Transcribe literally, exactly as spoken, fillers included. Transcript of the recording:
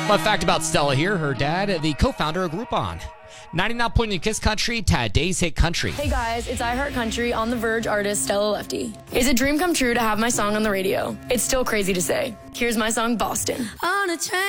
Fun fact about Stella here, her dad, the co-founder of Groupon. ninety-nine point nine Kiss Country, today's hit country. Hey guys, it's I Heart Country on The Verge artist Stella Lefty. It's a dream come true to have my song on the radio. It's still crazy to say. Here's my song, Boston. On a train.